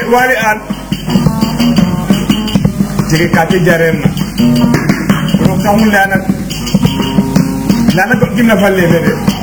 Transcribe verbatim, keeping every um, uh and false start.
wali an jige kati jaren na ko kamul lana lana ko dina falle be